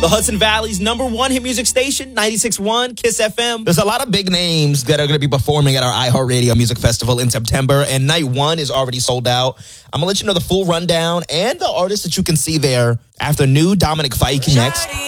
The Hudson Valley's #1 hit music station, 96.1 Kiss FM. There's a lot of big names that are going to be performing at our iHeartRadio Music Festival in September, and night one is already sold out. I'm going to let you know the full rundown and the artists that you can see there after new Dominic Fike next.